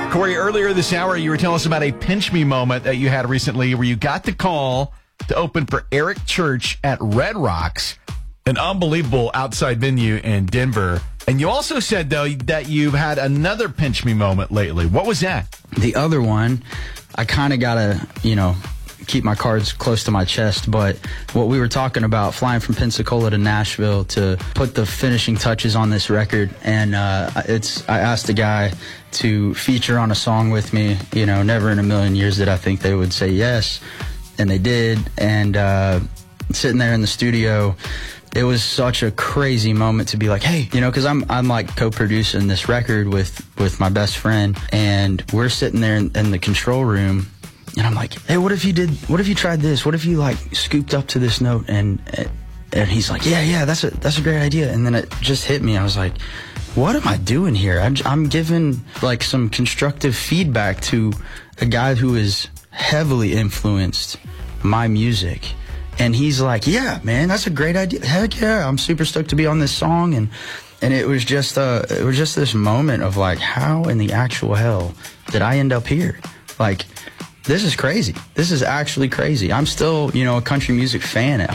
Corey, earlier this hour, you were telling us about a pinch me moment that you had recently where you got the call to open for Eric Church at Red Rocks, an unbelievable outside venue in Denver. And you also said, though, that you've had another pinch me moment lately. What was that? The other one, I kind of got to, keep my cards close to my chest, but what we were talking about, flying from Pensacola to Nashville to put the finishing touches on this record, and I asked the guy to feature on a song with me. Never in a million years did I think they would say yes, and they did. And sitting there in the studio, it was such a crazy moment to be like, hey, because I'm like co-producing this record with my best friend, and we're sitting there in the control room. And I'm like, hey, what if you tried this? What if you scooped up to this note? And he's like, yeah, that's a great idea. And then it just hit me. I was like, what am I doing here? I'm giving some constructive feedback to a guy who has heavily influenced my music. And he's like, yeah, man, that's a great idea. Heck yeah, I'm super stoked to be on this song. And it was just this moment of how in the actual hell did I end up here? This is crazy. This is actually crazy. I'm still, a country music fan at